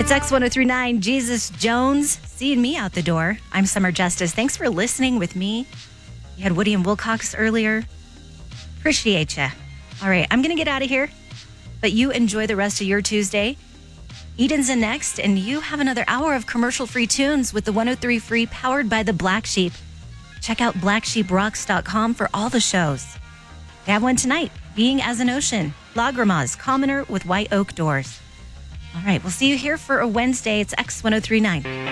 It's X1039, Jesus Jones, seeing me out the door. I'm Summer Justice. Thanks for listening with me. You had Woody and Wilcox earlier. Appreciate you. All right, I'm going to get out of here, but you enjoy the rest of your Tuesday. Eden's in next, and you have another hour of commercial-free tunes with the 103 Free powered by the Black Sheep. Check out blacksheeprocks.com for all the shows. They have one tonight, Being as an Ocean, Lagrimas, Commoner with White Oak Doors. All right, we'll see you here for a Wednesday. It's X1039.